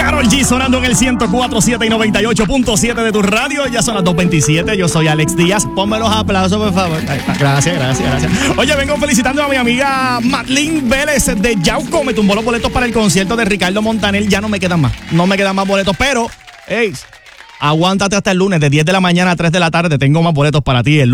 Karol G sonando en el 104.7 y 98.7 de tu radio. Ya son las 2:27. Yo soy Alex Díaz. Ponme los aplausos, por favor. Gracias. Oye, vengo felicitando a mi amiga Madeline Vélez de Yauco. Me tumbó los boletos para el concierto de Ricardo Montaner. Ya no me quedan más. No me quedan más boletos, pero, hey, aguántate hasta el lunes de 10 de la mañana a 3 de la tarde. Tengo más boletos para ti el lunes.